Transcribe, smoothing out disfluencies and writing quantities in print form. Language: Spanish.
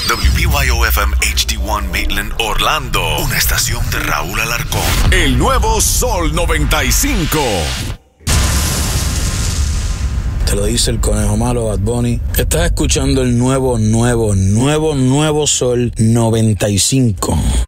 WBYO-FM HD1 Maitland, Orlando. Una estación de Raúl Alarcón. El nuevo Sol 95. Te lo dice el conejo malo, Bad Bunny. Estás escuchando el nuevo Sol 95.